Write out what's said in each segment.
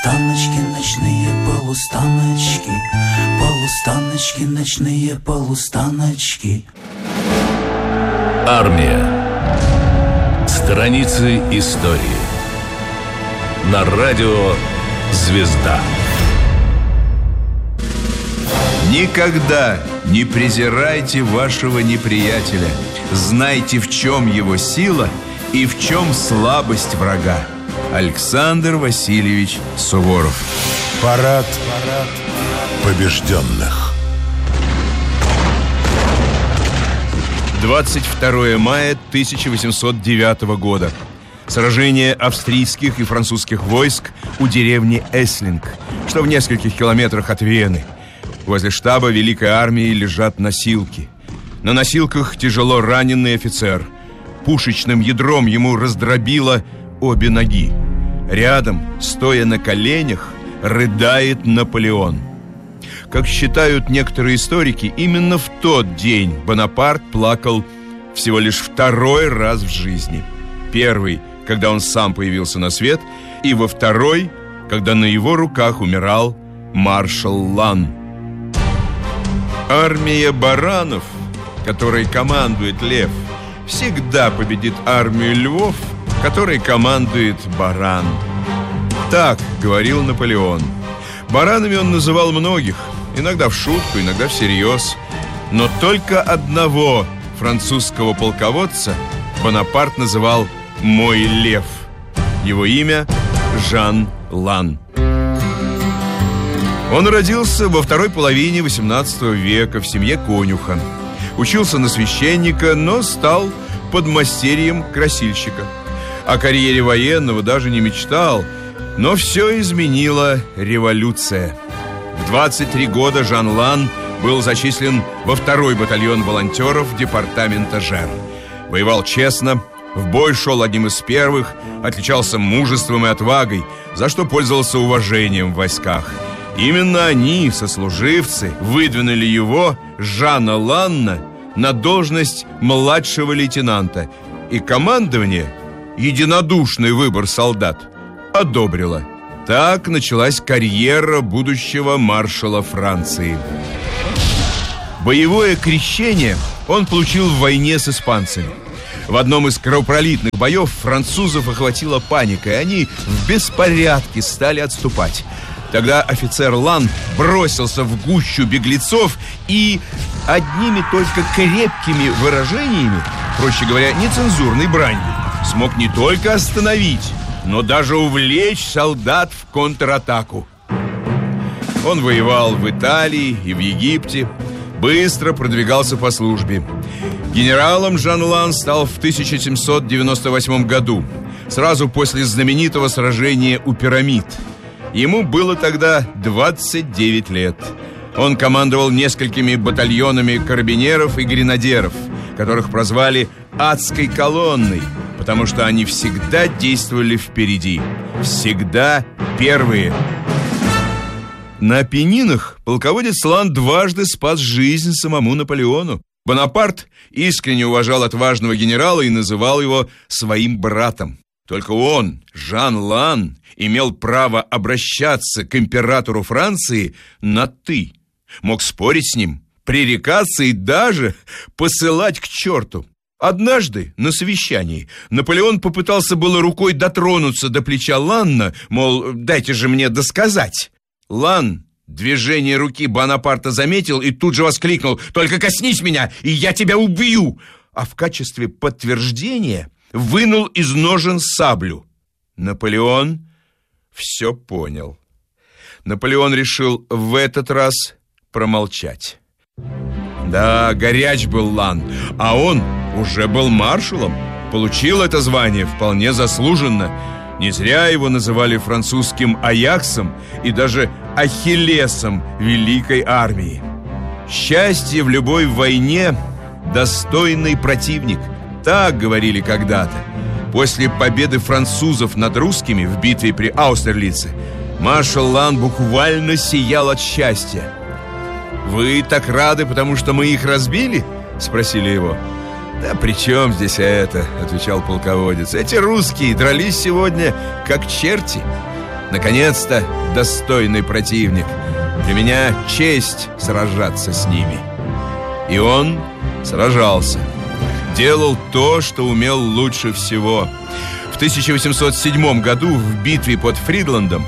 Полустаночки ночные, полустаночки, полустаночки ночные, полустаночки. Армия. Страницы истории. На радио «Звезда». Никогда не презирайте вашего неприятеля. Знайте, в чем его сила и в чем слабость врага. Александр Васильевич Суворов. Парад побежденных. 22 мая 1809 года. Сражение австрийских и французских войск у деревни Эслинг, что в нескольких километрах от Вены. Возле штаба Великой армии лежат носилки. На носилках тяжело раненый офицер. Пушечным ядром ему раздробило обе ноги. Рядом, стоя на коленях, рыдает Наполеон. Как считают некоторые историки, именно в тот день Бонапарт плакал всего лишь второй раз в жизни. Первый, когда он сам появился на свет, и во второй, когда на его руках умирал маршал Лан. Армия баранов, которой командует лев, всегда победит армию львов, которой командует баран. Так говорил Наполеон. Баранами он называл многих, иногда в шутку, иногда всерьез. Но только одного французского полководца Бонапарт называл «мой лев». Его имя Жан Лан. Он родился во второй половине XVIII века в семье конюха. Учился на священника, но стал подмастерьем красильщика. О карьере военного даже не мечтал, но все изменила революция. В 23 года Жан Лан был зачислен во 2-й батальон волонтеров департамента Жер. Воевал честно, в бой шел одним из первых, отличался мужеством и отвагой, за что пользовался уважением в войсках. Именно они, сослуживцы, выдвинули его, Жана Ланна, на должность младшего лейтенанта. И командование, единодушный выбор солдат, одобрило. Так началась карьера будущего маршала Франции. Боевое крещение он получил в войне с испанцами. В одном из кровопролитных боев французов охватила паника, и они в беспорядке стали отступать. Тогда офицер Лан бросился в гущу беглецов и одними только крепкими выражениями, проще говоря, нецензурной бранью, смог не только остановить, но даже увлечь солдат в контратаку. Он воевал в Италии и в Египте, быстро продвигался по службе. Генералом Жан Лан стал в 1798 году, сразу после знаменитого сражения у пирамид. Ему было тогда 29 лет. Он командовал несколькими батальонами карабинеров и гренадеров, которых прозвали «адской колонной», потому что они всегда действовали впереди, всегда первые. На Апеннинах полководец Лан дважды спас жизнь самому Наполеону. Бонапарт искренне уважал отважного генерала и называл его своим братом. Только он, Жан Лан, имел право обращаться к императору Франции на «ты». Мог спорить с ним, пререкаться и даже посылать к черту. Однажды на совещании Наполеон попытался было рукой дотронуться до плеча Ланна, мол, дайте же мне досказать. Лан движение руки Бонапарта заметил и тут же воскликнул: «Только коснись меня, и я тебя убью!» А в качестве подтверждения вынул из ножен саблю. Наполеон все понял. Наполеон решил в этот раз промолчать. Да, горяч был Лан, а он уже был маршалом. Получил это звание вполне заслуженно. Не зря его называли французским Аяксом и даже Ахиллесом Великой армии. Счастье в любой войне – достойный противник. Так говорили когда-то. После победы французов над русскими в битве при Аустерлице маршал Лан буквально сиял от счастья. «Вы так рады, потому что мы их разбили?» – спросили его. «Да при чем здесь это?» – отвечал полководец. «Эти русские дрались сегодня как черти. Наконец-то достойный противник. Для меня честь сражаться с ними. И он сражался. Делал то, что умел лучше всего. В 1807 году в битве под Фридландом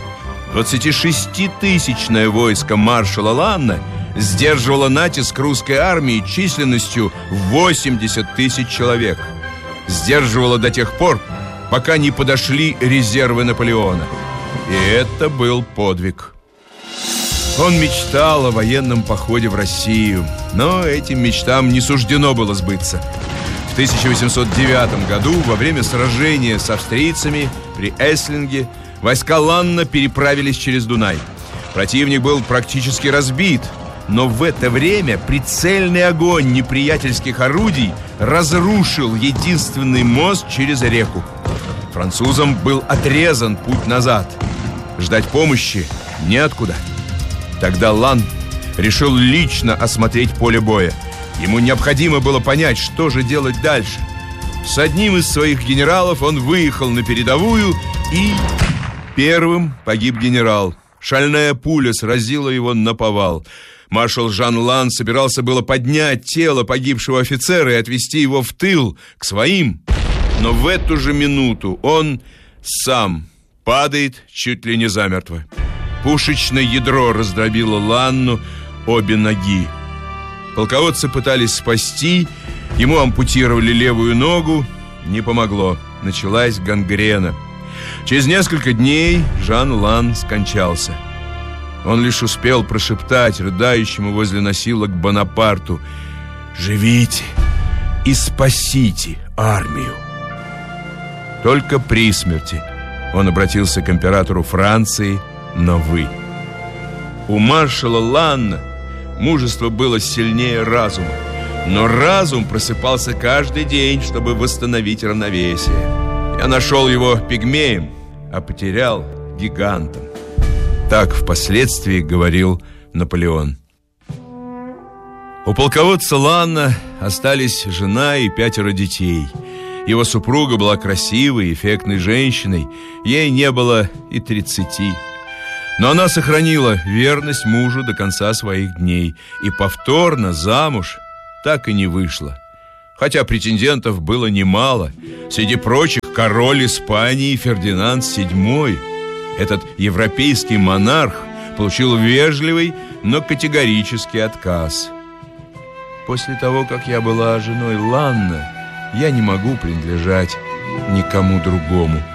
26-тысячное войско маршала Ланна сдерживало натиск русской армии численностью 80 тысяч человек. Сдерживало до тех пор, пока не подошли резервы Наполеона. И это был подвиг. Он мечтал о военном походе в Россию, но этим мечтам не суждено было сбыться. В 1809 году, во время сражения с австрийцами при Эслинге, войска Ланна переправились через Дунай. Противник был практически разбит, но в это время прицельный огонь неприятельских орудий разрушил единственный мост через реку. Французам был отрезан путь назад. Ждать помощи неоткуда. Тогда Лан решил лично осмотреть поле боя. Ему необходимо было понять, что же делать дальше. С одним из своих генералов он выехал на передовую, и первым погиб генерал. Шальная пуля сразила его наповал. Маршал Жан Лан собирался было поднять тело погибшего офицера и отвезти его в тыл, к своим. Но в эту же минуту он сам падает чуть ли не замертво. Пушечное ядро раздробило Ланну обе ноги. Полководцы пытались спасти, ему ампутировали левую ногу, не помогло, началась гангрена. Через несколько дней Жан Лан скончался. Он лишь успел прошептать рыдающему возле носилок Бонапарту: «Живите и спасите армию». Только при смерти он обратился к императору Франции на «вы». У маршала Ланна мужество было сильнее разума, но разум просыпался каждый день, чтобы восстановить равновесие. Я нашел его пигмеем, а потерял гигантом. Так впоследствии говорил Наполеон. У полководца Ланна остались жена и 5 детей. Его супруга была красивой, эффектной женщиной. Ей не было и 30. Но она сохранила верность мужу до конца своих дней и повторно замуж так и не вышла. Хотя претендентов было немало. Среди прочих король Испании Фердинанд VII. Этот европейский монарх получил вежливый, но категорический отказ. После того, как я была женой Ланна, я не могу принадлежать никому другому.